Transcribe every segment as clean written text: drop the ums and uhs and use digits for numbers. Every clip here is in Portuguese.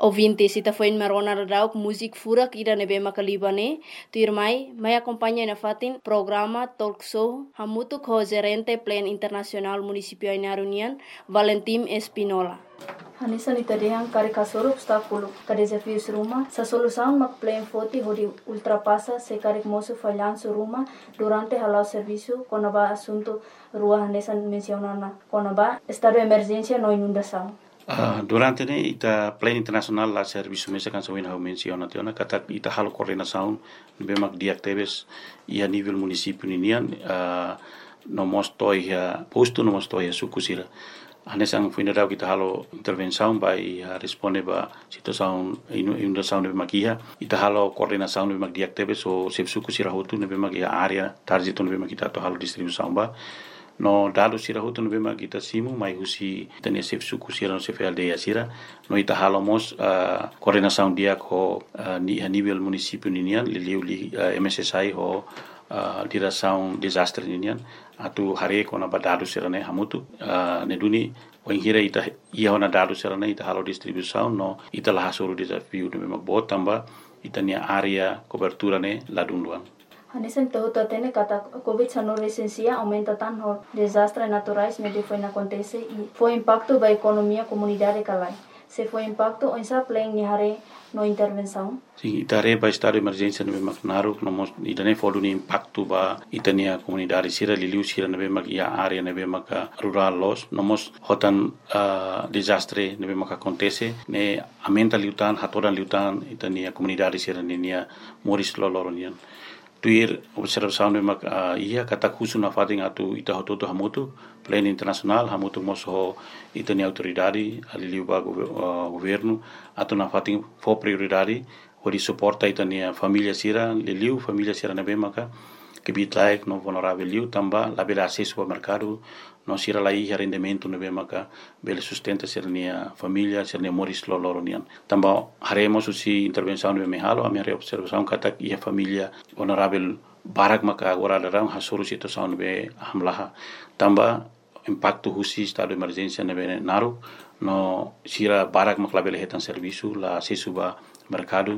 Ouvintes, ita foi marona radau música fura ira nebe makalibane, tu irmai, mai acompanha na fatin programa talk show hamutu ko gerente plan internasional municipio Inarunian, Valentim Espinola. Hanisa nitadehang kari kasoro obstáculo, ka desafios ruma, sa solução mak plan foti hodi ultrapassa se kari moço falhanço ruma durante halau serviço konaba assunto rua hanesa mencionana, konaba estado de emergência no inundação. Durante ita plan internasional la serviço mesa kan sawin hau menciona tiona kata ita halo coordenação bemak diactebes e a nível município ninian no mostoi posto no mostoi sukusira anesang funeral kita halo intervenção vai responde ba situação inundação de makia ita halo coordenação de bemak diactebes o sep sukusira hotu ne bemak area target no bemak kita to halo distribuição ba no dado sira hutu no bema kita simu mai husi tania sef suku sira no sef aldeia sira no ita halomos coordenação dia ko ni a nível município ninian li MSSI ho direção desastre ninian atu hare ko na badado sira ne hamutu ne duni o ingira ita ia na dado sira ne ita halo distribuição no ita la hasuru desafio no bema botamba ita ni area cobertura ne ladunduan. Hanesan tahu tatene kata COVID-19 licencia aumenta tanto desastres naturais ne foi na acontece e foi impacto ba economia comunidade kalai. Se foi impacto on sa plan ni hare no intervenção. Sim, itare ba estado de emergência no bemak naru no mos idane fodu ni impacto ba itania comunidade sira liliu sira no bemak ia area no bemak rural los no mos hotan desastre no bemak acontece ne aumenta liutan hatoran liutan itania comunidade sira nia moris loloronian. Tuir observação de mak ia kata khusu na fating atu ita hototo hamutu plan internasional hamutu moso itani autoridade ali ba governo atu na fating fo prioridade hori suporta itani família sira liliu família sira na bemaka que bitlaik no vulnerável liu tamba la bela acesso ao mercado no sira la ia rendimento no bemaka bela sustenta sira nia família sira nia moris loloronian tamba haremos usi intervenção no mehalo a minha observação kata ia família vulnerável barak maka agora darang hasuru situação no be hamlaha tamba impacto husi estado de emergência no be naru no sira barak mak la bela hetan serviço la acesso ba mercado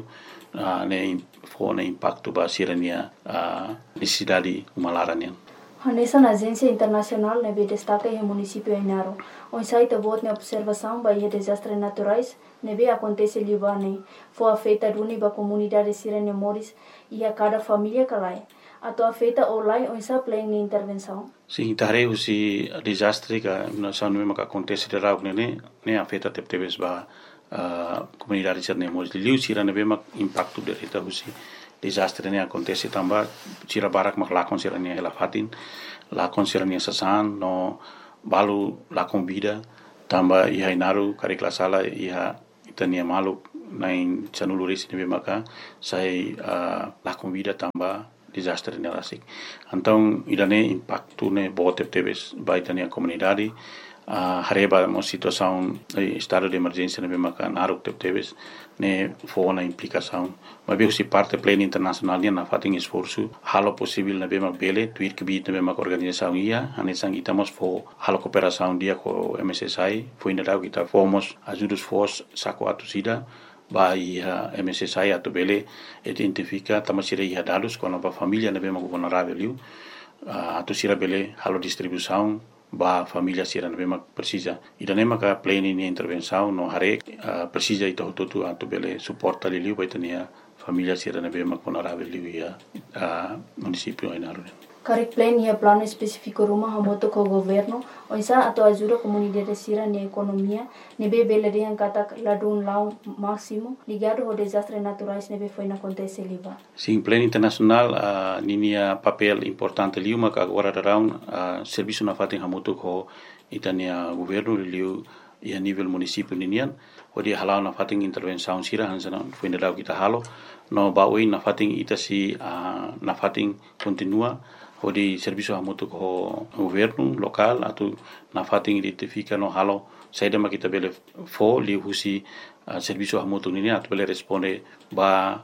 ne fone impacto ba sirania necessidade humalaranian. Hanesa na agência internacional ne destaca em município Inaro. On site vote ne observação ba ia desastres naturais ne be acontece libane. Foi afeta duni ba comunidade sirene moris e a cada família kalai. Ato afeta olai on sa plan ni intervenção. Sim, tare usi desastre ka na sanu me ka acontece de rau ne afeta teptebes ba comunidade sirene moris liu sira ne be mak impacto de reta usi desastre ne acontece tamba sira barak mak lakon sira ne helafatin lakon sira ne sasan no balu lakon vida tamba iha inaru karikla sala iha itania malu nain chanuluris ne maka sai lakon vida tamba desastre ne rasik então idane impacto ne bote tebes baitania comunidade hareba mo situação estado de emergência ne maka naru tebes ne fona implicação mas bem se parte pleno internacional na fating esforço halo possível na bema bele tuir que bit na bema organização ia anesang itamos fo halo cooperação dia com MSSI foi na dau kita fomos ajudos fos saco atusida vai MSSI atu bele identifica tamasira ia dados com a família na bema vulnerável atusira bele halo distribuição ba família sira na bema precisa idane maka pleno ni intervenção no hare precisa ito tutu atu bele suporta liliu baitania família sira na bema vulnerável ia município Inaro. Karek plan ia plano específico rumah hamoto ko governo oisa atau ajuda comunidade sira ni economia nebe bele yang kata ladun lau máximo ligado ao desastres naturais nebe foi na acontece liba. Sim, plano internacional ninia papel importante liu maka agora darão serviço na fating hamoto ko itania governo liu ia nível município ninian odi halau na fating intervenção sira hansana foi na kita halo no baui na fating itasi na fating continua odi serviço hamoto ko governo local atau na fating identifica no halo saida makita bele fo li husi serviço hamoto nini atau bele responde ba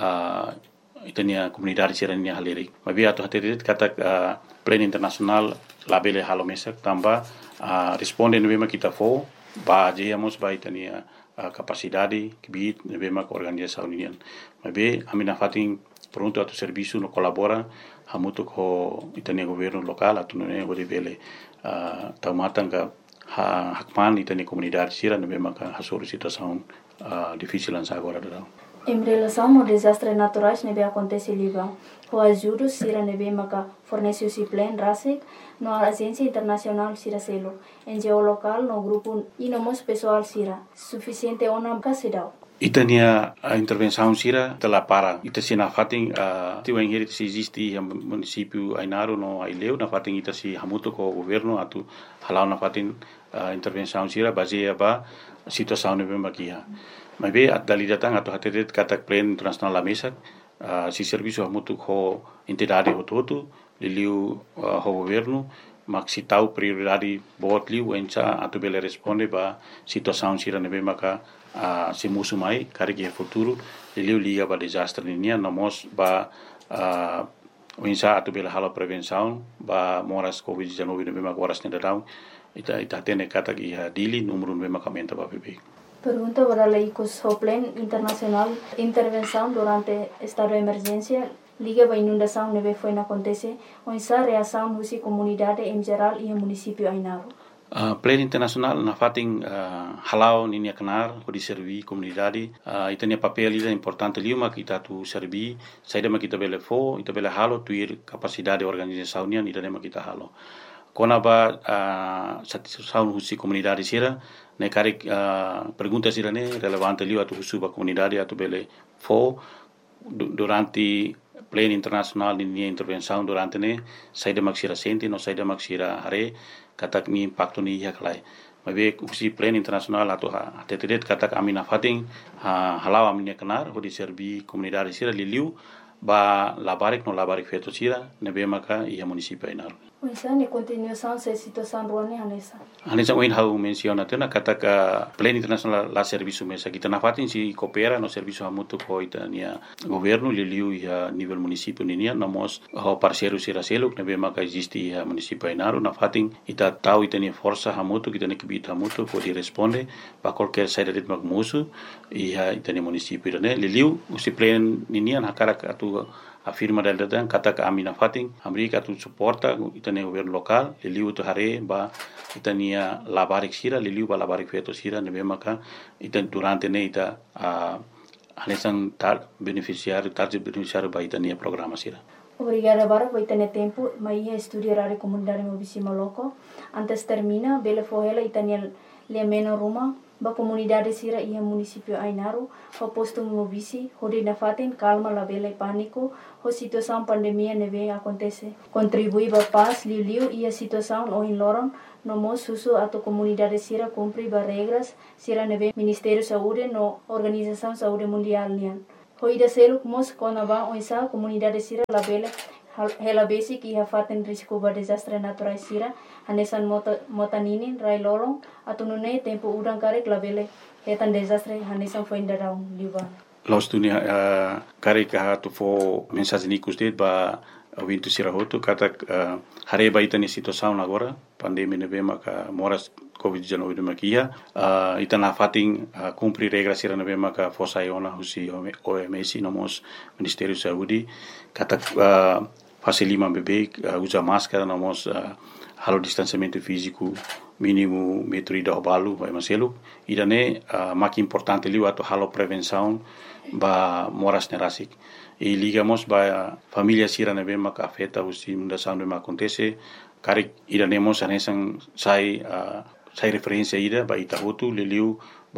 itania comunidade sirania haleri mabi atau hati kata plan internasional labele halo mesak tamba responde no bema kita fo ba jeyamos ba itania capacidade que bit nebe mak organização union mabe amina fatin pronto atu serviço no colabora hamuto ko itania governo local atu ne gode bele taumatanga hakman itania comunidade sira nebe mak hasoro situação difícil ansa agora da. Em relação ao desastres naturais nebe acontece liba, o ajuda sira nebe maka fornece o plan rasik no agência internacional sira selo, NGO local no grupo e no mos pessoal sira, suficiente ona kasidau. Itania a intervenção sira tela para ita sina fating ti wen heri se existe município Ainaro no Aileu na fating ita si hamuto ko governo atu halau na fating intervenção sira baseia ba situação nebe makia. Mas bem, a dalidatang atau hati-hati kata plan internasional la mesa, si serviço hamutu ko entidade hototu, liliu ho governo, mak si tahu prioridade bot liu enca atau bele responde ba situação sira nebe maka si musu mai kari ke futuro liliu liga ba desastre ninia namos ba enca atau bele halo prevenção ba moras COVID-19 nebe maka waras nedadau ita tene kata ki dili número nebe maka menta ba bebek. Pergunta para la ICOS Plan Internacional Intervenção durante estado de emergência liga para inundação neve foi na acontece onde a reação da comunidade em geral e o município Ainaro. Plan Internacional na fating halau ninia kenar ko di servi comunidade itania papel ida importante liuma kita tu servi saida ma kita bele fo ita bele halo tuir capacidade organização nia ida ma kita halo kona ba satisfação husi comunidade sira ne kari pergunta sira ne relevante liu atu husu ba comunidade atu bele fo durante plan internacional ni intervenção durante ne saida maksira senti no saida maksira hare katak ni impacto ni yaklai mabe husi plan internacional atu tetedet katak amina fating halau amina kenar ho di servi comunidade sira liu ba labarik no labarik feto sira nebe maka ia município Ainaro. Oisa ne continuação se situação ruane Hanesa. Hanesa oin hau menciona tena kata ka plan internacional la serviço mesa kita na fatin si coopera no serviço hamutu ko itania governo liliu ia nível município ninia namos ho parceiro sira seluk nebe maka existe ia município Ainaro na fatin ita tau itania força hamutu kita ne kibita hamutu ko di responde ba qualquer saída de magmusu ia itania município ne liliu usi plan ninia na kara atu afirma del datang kata ka amina fating Amerika tu suporta itania governo local liliu tu hare ba itania labarik sira liliu ba labarik feto sira nebe maka itan durante ne ita hanesan tar beneficiário ba itania programa sira. Obrigada para por ter tempo, mas ia estudar a comunidade movíssima loco. Antes termina, bele fohela itania le meno ruma ba comunidade sira ia município Ainaro, ho posto movisi, hode na faten calma la bele pânico, ho situação pandemia neve acontece. Contribui ba paz liu ia situação o in loron, no mo susu ato comunidade sira cumpri ba regras sira neve Ministério Saúde no Organização Saúde Mundial nian. Ho ida seluk mos kona ba oisa comunidade sira la bele hela basic ia faten risco ba desastre natural sira hanesan motaninin rai lolong atau nune tempo udang karek labele hetan desastre hanesan foi indarau liba Los dunia karek tu fo mensagem nikus det ba wintu sira hotu kata hare ba itani situação agora pandemia nebe maka moras COVID-19 makia itana fating cumprir regras sira nebe maka fosa iona husi OMS nomos Ministério Saúde kata facilima bebê usa máscara nomos halo distanciamento físico mínimo metro ida balu vai maselu idane mak importante liu ato halo prevenção ba moras nerasik e ligamos ba família sira nebe maka afeta usi mundação de acontece karik idanemos anesan sai referência ida ba itahutu liliu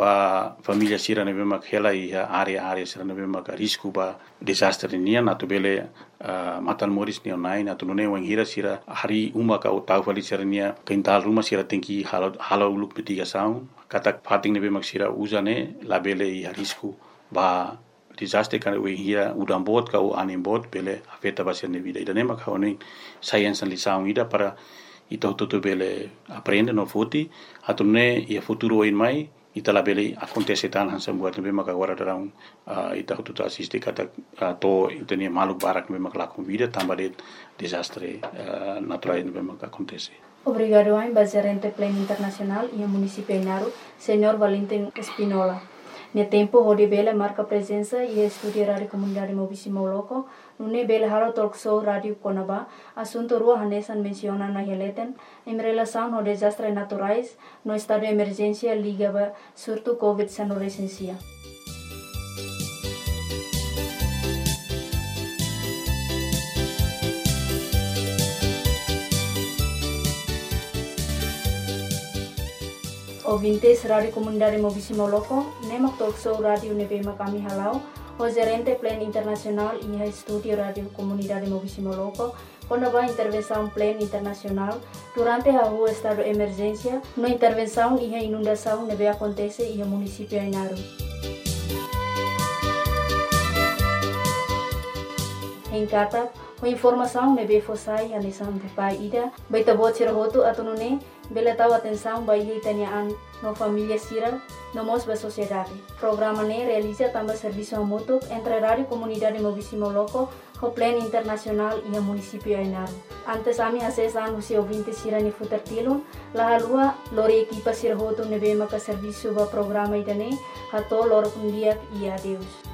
ba família sira nebe mak hela ia area sira nebe mak risco ba desastre nian atu bele matan moris ni online atu none wang hira sira hari uma ka tau fali sira nia kental rumah sira tengki halo uluk mitigação kata fating nebe mak sira usane la bele ia risco ba desastre kan we hira udam bot ka u anim bot bele afeta ba sira vida ida nema ka oni science lição ida para ita tutu bele aprende no futi atu ne ia futuro in mai ita la bele acontece tan hansa buat nebe maka agora darang ita tutu assiste kata to itania maluk barak nebe maka lakum vida tambah de desastre natural nebe maka acontece Obrigado a Gerente Pleno Internacional e a Município Inaru, Senhor Valentim Espinola. No tempo, onde Bela marca presença e estudia rádio comunidade Mobisimo Loco, no Bela Halo Talk Show Rádio Conaba, assunto rua Hanesan menciona na releten, em relação ao desastres naturais, no estado de emergência ligado surto Covid-19 recensia. Ouvintes Rádio Comunidade Mobisimo Loco, Nemak Talk Show Rádio Nebema kami halau, o Gerente Pleno Internacional e a Estúdio Rádio Comunidade Mobisimo Loco, quando vai intervenção pleno internacional, durante a rua estado de emergência, no intervenção e a inundação nebe acontece e o município Inaru. Em Kata, a informação nebe fossai a nisan de pai ida, baita bot sirahoto atunune, bela tahu atenção bayi tanyaan no família sira, no mos ba sociedade. Programa ne realiza também serviço mútuo entre Rádio Comunidade Mobisimo Loco, o Pleno Internacional e o município Inaru. Antes ami acesan usi ouvintes sira ni futertilon, la halua lori equipa sirahoto nebe maka serviço ba programa idane, hato loro kundiak e adeus.